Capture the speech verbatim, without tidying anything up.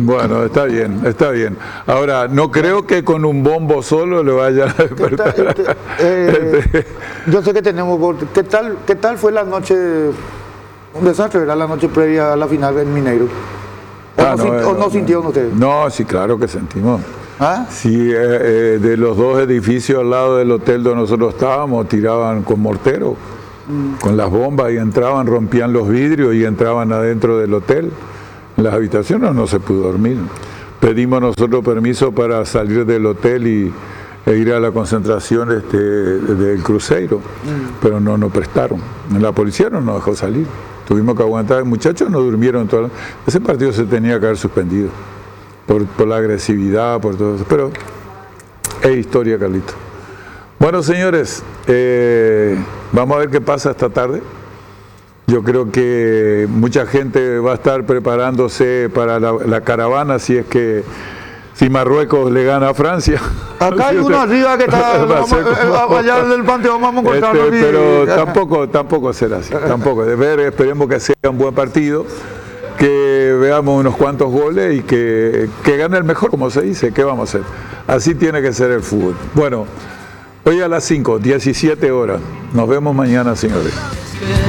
Bueno, está bien, está bien. Ahora, no creo que con un bombo solo le vaya a despertar. ¿Qué tal, este, eh, este... Yo sé que tenemos... ¿Qué tal, qué tal fue la noche? Un desastre, ¿verdad? La noche previa a la final en Mineiro. ¿O, ah, no, no, eh, no, ¿O no, no sintieron ustedes? No, sí, claro que sentimos. ¿Ah? Sí, eh, eh, de los dos edificios al lado del hotel donde nosotros estábamos, tiraban con mortero, mm. con las bombas, y entraban, rompían los vidrios y entraban adentro del hotel. En las habitaciones no se pudo dormir. Pedimos nosotros permiso para salir del hotel y, e ir a la concentración este, del Cruzeiro, mm. pero no nos prestaron. La policía no nos dejó salir. Tuvimos que aguantar. Muchachos no durmieron toda la... Ese partido se tenía que haber suspendido por, por la agresividad, por todo eso. Pero es historia, Carlito. Bueno, señores, eh, vamos a ver qué pasa esta tarde. Yo creo que mucha gente va a estar preparándose para la, la caravana si es que si Marruecos le gana a Francia. Acá hay uno arriba que está vamos, allá del Panteón, vamos a encontrarlo. Este, pero tampoco, tampoco será así. Tampoco. De ver, esperemos que sea un buen partido, que veamos unos cuantos goles y que, que gane el mejor, como se dice. ¿Qué vamos a hacer? Así tiene que ser el fútbol. Bueno, hoy a las cinco, diecisiete horas. Nos vemos mañana, señores.